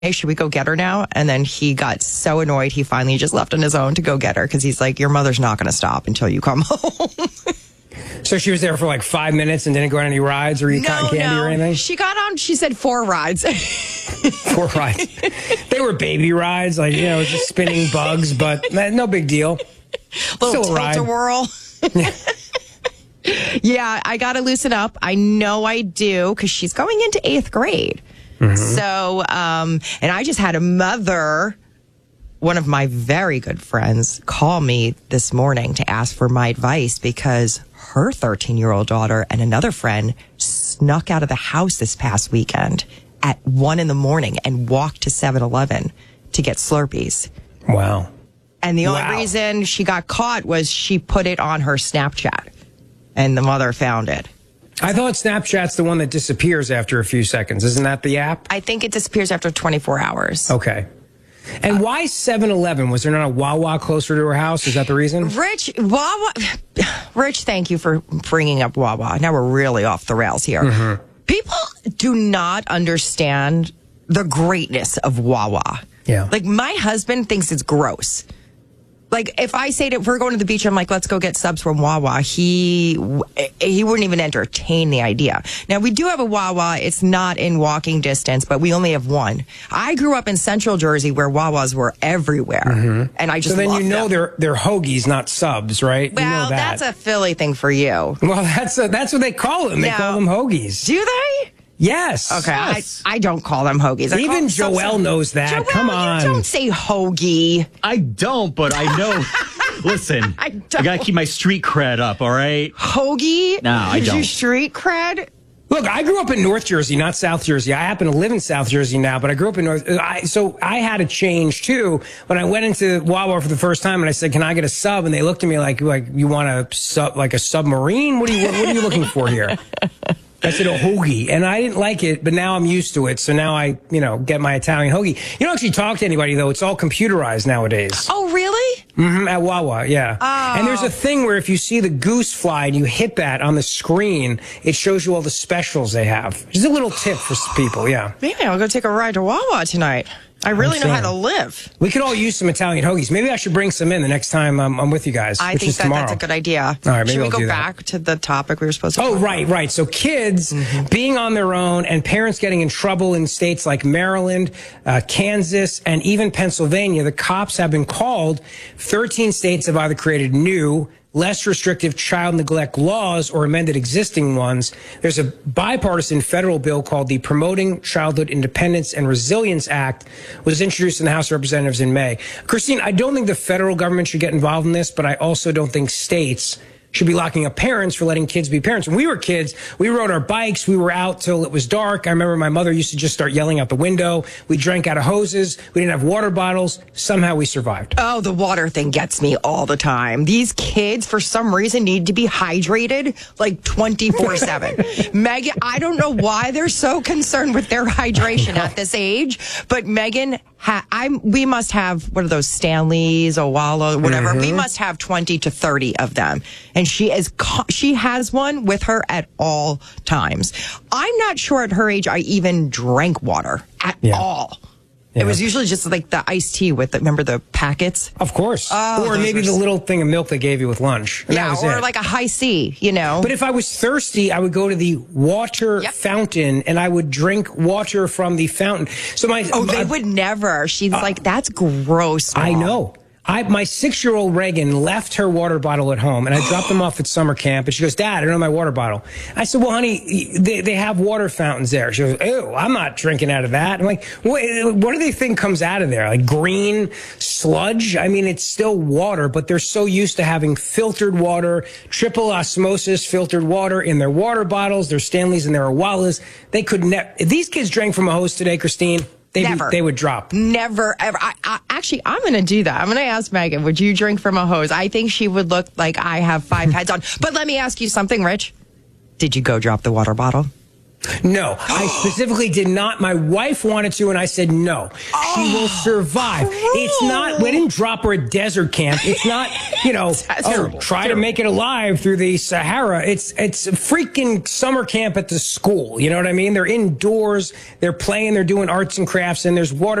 hey, should we go get her now? And then he got so annoyed, he finally just left on his own to go get her because he's like, your mother's not going to stop until you come home. So she was there for like 5 minutes and didn't go on any rides or eat cotton candy or anything? She got on, she said 4 rides. 4 rides. They were baby rides, like, just spinning bugs, but no big deal. Little tilt-a-whirl. Yeah, I got to loosen up. I know I do because she's going into 8th grade. Mm-hmm. So, and I just had one of my very good friends, call me this morning to ask for my advice because her 13-year-old daughter and another friend snuck out of the house this past weekend at 1 a.m. and walked to 7-Eleven to get Slurpees. Wow. And the only reason she got caught was she put it on her Snapchat and the mother found it. I thought Snapchat's the one that disappears after a few seconds. Isn't that the app? I think it disappears after 24 hours. Okay. And why 7-Eleven? Was there not a Wawa closer to her house? Is that the reason? Rich, thank you for bringing up Wawa. Now we're really off the rails here. Mm-hmm. People do not understand the greatness of Wawa. Yeah. Like, my husband thinks it's gross. Like, if I say if we're going to the beach, I'm like, let's go get subs from Wawa. He wouldn't even entertain the idea. Now, we do have a Wawa. It's not in walking distance, but we only have one. I grew up in Central Jersey where Wawas were everywhere. Mm-hmm. And I just So then them. they're hoagies, not subs, right? Well, that's a Philly thing for you. Well, that's what they call them. They call them hoagies. Do they? Yes. Okay, yes. I don't call them hoagies. Even Joelle knows that. Joelle, come on. You don't say hoagie. I don't, but I know. Listen, I got to keep my street cred up, all right? Hoagie? No, I don't. Your street cred? Look, I grew up in North Jersey, not South Jersey. I happen to live in South Jersey now, but I grew up in North. So I had a change too when I went into Wawa for the first time, and I said, "Can I get a sub?" And they looked at me like you want a sub, like a submarine? What are you looking for here? I said a hoagie, and I didn't like it, but now I'm used to it. So now I, get my Italian hoagie. You don't actually talk to anybody though; it's all computerized nowadays. Oh, really? Mm-hmm, at Wawa, yeah. Oh. And there's a thing where if you see the goose fly and you hit that on the screen, it shows you all the specials they have. Just a little tip for people, yeah. Maybe I'll go take a ride to Wawa tonight. I really know how to live. We could all use some Italian hoagies. Maybe I should bring some in the next time I'm with you guys. I think that's a good idea. All right, maybe should we I'll go do back to the topic we were supposed to? Oh, right. So kids being on their own and parents getting in trouble in states like Maryland, Kansas, and even Pennsylvania. The cops have been called. 13 states have either created new, less restrictive child neglect laws or amended existing ones. There's a bipartisan federal bill called the Promoting Childhood Independence and Resilience Act, was introduced in the House of Representatives in May. Christine, I don't think the federal government should get involved in this, but I also don't think states should be locking up parents for letting kids be parents. When we were kids, we rode our bikes. We were out till it was dark. I remember my mother used to just start yelling out the window. We drank out of hoses. We didn't have water bottles. Somehow we survived. Oh, the water thing gets me all the time. These kids, for some reason, need to be hydrated like 24/7. Megan, I don't know why they're so concerned with their hydration at this age, but Megan, we must have, what are those, Stanleys, Owala, whatever. We must have 20 to 30 of them. And she has one with her at all times. I'm not sure at her age I even drank water at all. Yeah. It was usually just like the iced tea with remember the packets? Of course. Or maybe the little thing of milk they gave you with lunch. And that was or it. like a high C, But if I was thirsty, I would go to the water fountain and I would drink water from the fountain. So they would never. She's like, that's gross, Mom. I know. My 6-year-old Reagan left her water bottle at home, and I dropped them off at summer camp, and she goes, "Dad, I don't have my water bottle." I said, "Well, honey, they have water fountains there." She goes, "Ew, I'm not drinking out of that." I'm like, what do they think comes out of there? Like green sludge? I mean, it's still water, but they're so used to having filtered water, triple osmosis filtered water in their water bottles, their Stanleys and their Owalas. They could never. If these kids drank from a hose today, Christine, they would drop. Never, ever. Actually, I'm going to do that. I'm going to ask Megan, would you drink from a hose? I think she would look like I have 5 heads on. But let me ask you something, Rich. Did you go drop the water bottle? No, I specifically did not. My wife wanted to, and I said no. She will survive. It's not, we didn't drop her at desert camp. It's not, try to make it alive through the Sahara. It's a freaking summer camp at the school. You know what I mean? They're indoors, they're playing, they're doing arts and crafts, and there's water